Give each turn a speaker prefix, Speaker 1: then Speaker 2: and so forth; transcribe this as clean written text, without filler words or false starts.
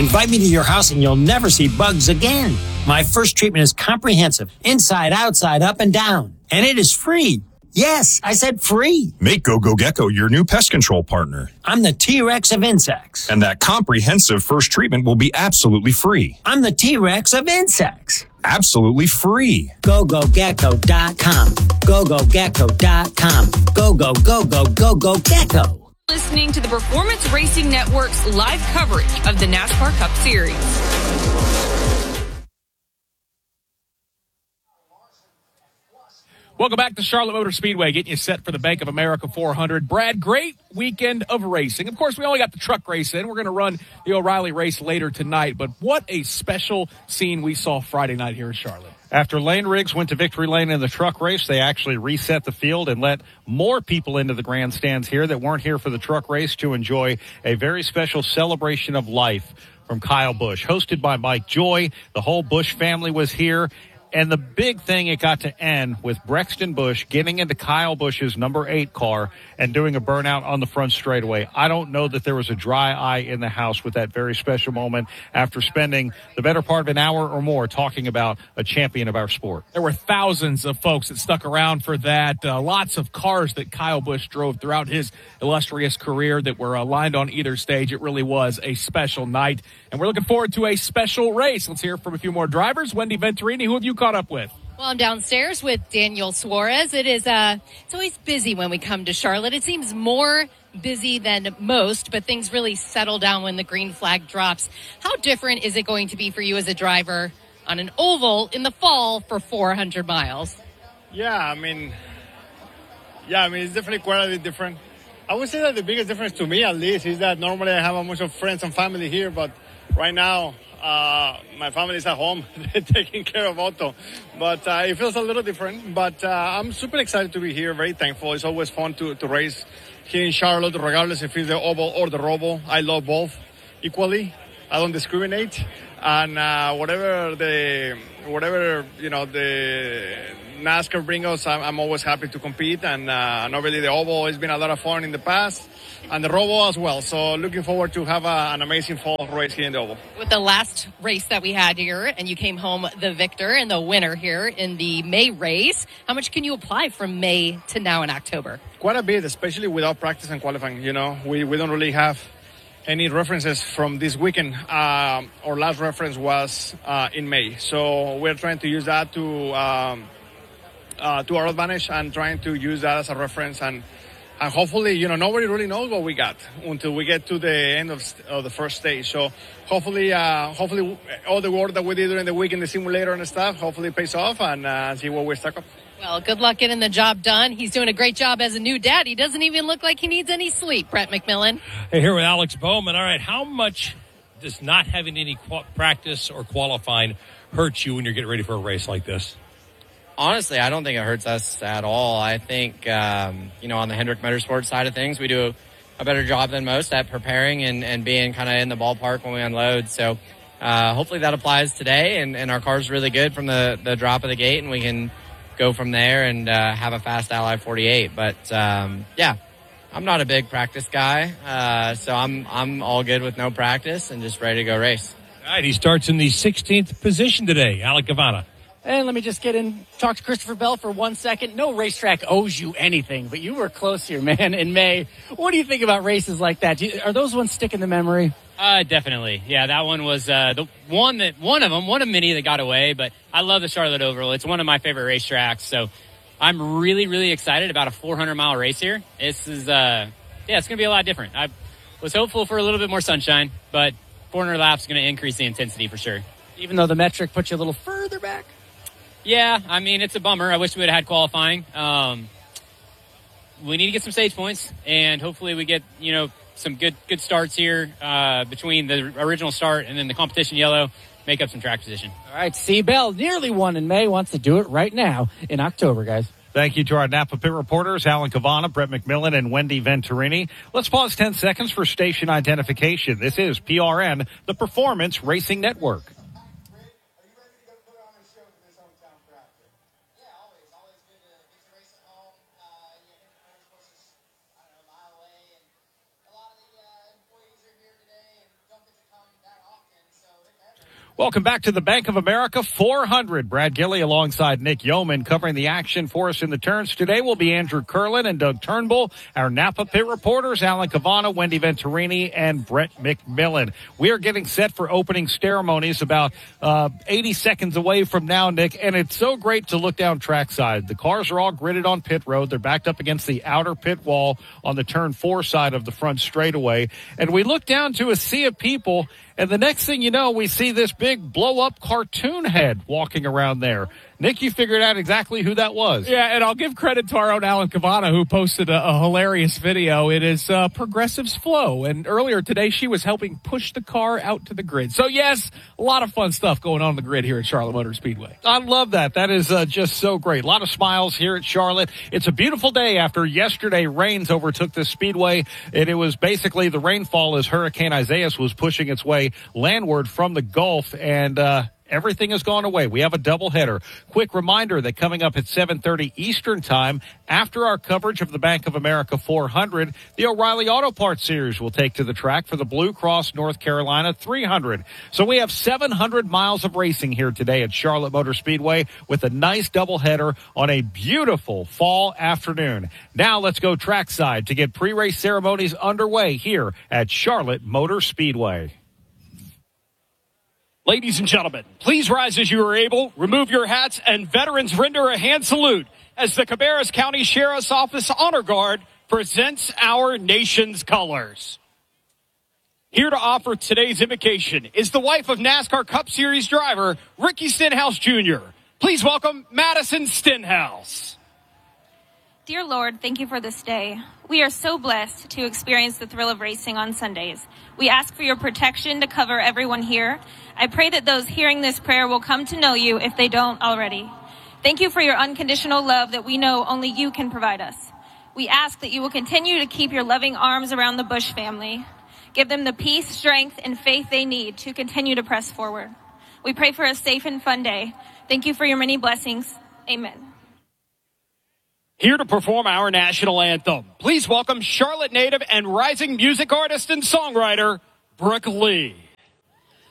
Speaker 1: Invite me to your house and you'll never see bugs again. My first treatment is comprehensive, inside, outside, up, and down. And it is free. Yes, I said free.
Speaker 2: Make GoGo Gecko your new pest control partner.
Speaker 1: I'm the T-Rex of insects.
Speaker 2: And that comprehensive first treatment will be absolutely free.
Speaker 1: I'm the T-Rex of insects.
Speaker 2: Absolutely free.
Speaker 1: GoGoGecko.com. GoGoGecko.com. Go Gecko.
Speaker 3: Listening to the Performance Racing Network's live coverage of the NASCAR Cup Series.
Speaker 4: Welcome back to Charlotte Motor Speedway, getting you set for the Bank of America 400. Brad, great weekend of racing. Of course, we only got the truck race in. We're going to run the O'Reilly race later tonight, but what a special scene we saw Friday night here in Charlotte.
Speaker 5: After Lane Riggs went to victory lane in the truck race, they actually reset the field and let more people into the grandstands here that weren't here for the truck race to enjoy a very special celebration of life from Kyle Busch, hosted by Mike Joy. The whole Busch family was here. And the big thing, it got to end with Brexton Busch getting into Kyle Busch's number 8 car and doing a burnout on the front straightaway. I don't know that there was a dry eye in the house with that very special moment after spending the better part of an hour or more talking about a champion of our sport.
Speaker 4: There were thousands of folks that stuck around for that. Lots of cars that Kyle Busch drove throughout his illustrious career that were aligned on either stage. It really was a special night. And we're looking forward to a special race. Let's hear from a few more drivers. Wendy Venturini, who have you caught up with?
Speaker 6: Well, I'm downstairs with Daniel Suarez. It's always busy when we come to Charlotte. It seems more busy than most, but things really settle down when the green flag drops. How different is it going to be for you as a driver on an oval in the fall for 400 miles?
Speaker 7: Yeah, I mean, it's definitely quite a bit different. I would say that the biggest difference to me, at least, is that normally I have a bunch of friends and family here, but right now, my family is at home taking care of Otto, but it feels a little different. But I'm super excited to be here, very thankful. It's always fun to race here in Charlotte, regardless if it's the oval or the roval. I love both equally. I don't discriminate, and whatever the NASCAR brings us, I'm always happy to compete. And obviously the oval has been a lot of fun in the past, and the roval as well. So looking forward to have an amazing fall race here in the oval.
Speaker 6: With the last race that we had here, and you came home the victor and the winner here in the May race, how much can you apply from May to now in October?
Speaker 7: Quite a bit, especially without practice and qualifying. You know, we don't really have any references from this weekend. Our last reference was in May. So we're trying to use that to our advantage and trying to use that as a reference. And hopefully, nobody really knows what we got until we get to the end of the first stage. So hopefully all the work that we did during the week in the simulator and stuff, hopefully pays off and see what we're stuck up.
Speaker 6: Well, good luck getting the job done. He's doing a great job as a new dad. He doesn't even look like he needs any sleep, Brett McMillan.
Speaker 8: Hey, here with Alex Bowman. All right, how much does not having any practice or qualifying hurt you when you're getting ready for a race like this?
Speaker 9: Honestly, I don't think it hurts us at all. I think, on the Hendrick Motorsports side of things, we do a better job than most at preparing and being kind of in the ballpark when we unload. So hopefully that applies today, and our car's really good from the drop of the gate, and we can go from there and have a fast Ally 48. But, I'm not a big practice guy, so I'm all good with no practice and just ready to go race.
Speaker 8: All right, he starts in the 16th position today, Alec Gavanna.
Speaker 10: And let me just get in, talk to Christopher Bell for 1 second. No racetrack owes you anything, but you were close here, man, in May. What do you think about races like that? Are those ones stick in the memory?
Speaker 11: Definitely. Yeah, that one was the one of many that got away, but I love the Charlotte Oval. It's one of my favorite racetracks, so I'm really, really excited about a 400-mile race here. This is, it's going to be a lot different. I was hopeful for a little bit more sunshine, but 400 laps is going to increase the intensity for sure.
Speaker 10: Even though the metric puts you a little further back?
Speaker 11: Yeah, I mean, it's a bummer. I wish we would have had qualifying. We need to get some stage points, and hopefully we get, some good starts here between the original start and then the competition yellow, make up some track position.
Speaker 10: All right, C. Bell nearly won in May, wants to do it right now in October, guys.
Speaker 5: Thank you to our Napa Pit reporters, Alan Cavanna, Brett McMillan, and Wendy Venturini. Let's pause 10 seconds for station identification. This is PRN, the Performance Racing Network. Welcome back to the Bank of America 400. Brad Gilley alongside Nick Yeoman covering the action for us in the turns. Today will be Andrew Curlin and Doug Turnbull. Our Napa Pit reporters, Alan Cavana, Wendy Venturini, and Brett McMillan. We are getting set for opening ceremonies about 80 seconds away from now, Nick, and it's so great to look down trackside. The cars are all gridded on pit road. They're backed up against the outer pit wall on the turn 4 side of the front straightaway. And we look down to a sea of people, and the next thing you know, we see this big blow-up cartoon head walking around there. Nick, you figured out exactly who that was.
Speaker 4: Yeah, and I'll give credit to our own Alan Cavana, who posted a hilarious video. It is Progressive's Flow, and earlier today she was helping push the car out to the grid. So, yes, a lot of fun stuff going on the grid here at Charlotte Motor Speedway.
Speaker 5: I love that. That is just so great. A lot of smiles here at Charlotte. It's a beautiful day after yesterday rains overtook this speedway, and it was basically the rainfall as Hurricane Isaias was pushing its way landward from the Gulf, and everything has gone away. We have a doubleheader. Quick reminder that coming up at 7:30 Eastern Time, after our coverage of the Bank of America 400, the O'Reilly Auto Parts Series will take to the track for the Blue Cross North Carolina 300. So we have 700 miles of racing here today at Charlotte Motor Speedway with a nice doubleheader on a beautiful fall afternoon. Now let's go trackside to get pre-race ceremonies underway here at Charlotte Motor Speedway.
Speaker 12: Ladies and gentlemen, please rise as you are able, remove your hats, and veterans render a hand salute as the Cabarrus County Sheriff's Office Honor Guard presents our nation's colors. Here to offer today's invocation is the wife of NASCAR Cup Series driver Ricky Stenhouse Jr. Please welcome Madison Stenhouse.
Speaker 13: Dear Lord, thank you for this day. We are so blessed to experience the thrill of racing on Sundays. We ask for your protection to cover everyone here. I pray that those hearing this prayer will come to know you if they don't already. Thank you for your unconditional love that we know only you can provide us. We ask that you will continue to keep your loving arms around the Bush family. Give them the peace, strength, and faith they need to continue to press forward. We pray for a safe and fun day. Thank you for your many blessings. Amen.
Speaker 12: Here to perform our national anthem, please welcome Charlotte native and rising music artist and songwriter, Brooke Lee.